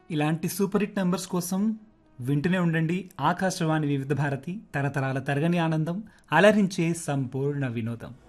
ఇలాంటి super hit numbers కోసం వింటూనే ఉండండి ఆకాశవాణి వివిధ భారతి తరతరాల తరగని ఆనందం అలరించే సంపూర్ణ వినోదం.